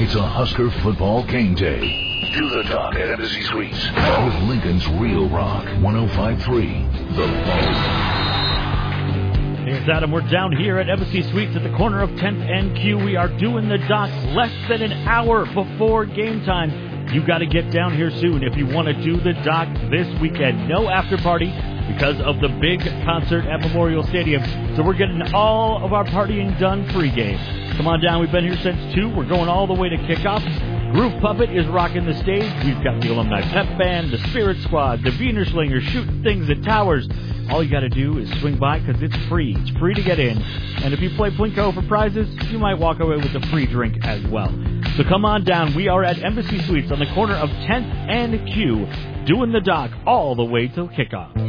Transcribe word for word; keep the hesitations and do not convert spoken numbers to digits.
It's a Husker football game day. Do the Doc at Embassy Suites with Lincoln's Real Rock one oh five point three. The Bone. Here's Adam. We're down here at Embassy Suites at the corner of tenth and Q. We are doing the Doc less than an hour before game time. You got to get down here soon if you want to do the Doc this weekend. No after party because of the big concert at Memorial Stadium. So we're getting all of our partying done pregame. Come on down. We've been here since two. We're going all the way to kickoff. Groove Puppet is rocking the stage. We've got the Alumni Pep Band, the Spirit Squad, the Wiener Slingers shooting things at towers. All you got to do is swing by because it's free. It's free to get in. And if you play Plinko for prizes, you might walk away with a free drink as well. So come on down. We are at Embassy Suites on the corner of tenth and Q, doing the Doc all the way till kickoff.